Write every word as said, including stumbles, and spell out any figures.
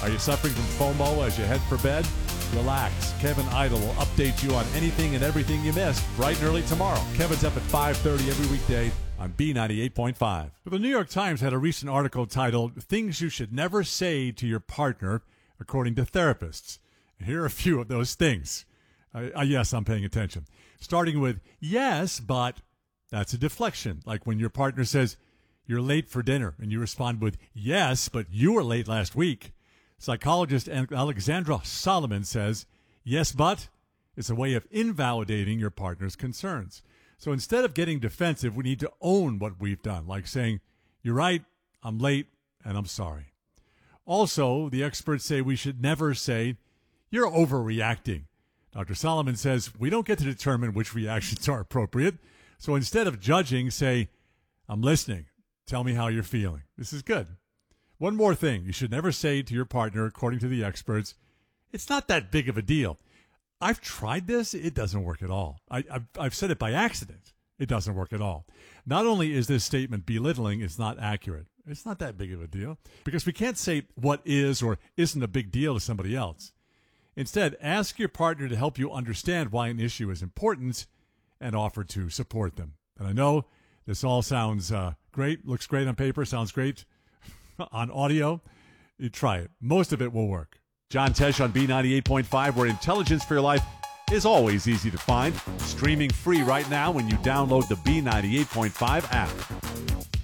Are you suffering from FOMO as you head for bed? Relax. Kevin Idle will update you on anything and everything you missed bright and early tomorrow. Kevin's up at five thirty every weekday on B ninety-eight point five. The New York Times had a recent article titled, Things You Should Never Say to Your Partner, According to Therapists. And here are a few of those things. Uh, uh, yes, I'm paying attention. Starting with, yes, but that's a deflection. Like when your partner says, you're late for dinner, and you respond with, yes, but you were late last week. Psychologist Alexandra Solomon says, yes, but it's a way of invalidating your partner's concerns. So instead of getting defensive, we need to own what we've done, like saying, you're right, I'm late, and I'm sorry. Also, the experts say we should never say, you're overreacting. Doctor Solomon says we don't get to determine which reactions are appropriate. So instead of judging, say, I'm listening. Tell me how you're feeling. This is good. One more thing you should never say to your partner, according to the experts, it's not that big of a deal. I've tried this. It doesn't work at all. I, I've, I've said it by accident. It doesn't work at all. Not only is this statement belittling, it's not accurate. It's not that big of a deal because we can't say what is or isn't a big deal to somebody else. Instead, ask your partner to help you understand why an issue is important and offer to support them. And I know this all sounds uh, great, looks great on paper, sounds great on audio. You try it. Most of it will work. John Tesh on B ninety-eight point five, where intelligence for your life is always easy to find. Streaming free right now when you download the B ninety-eight point five app.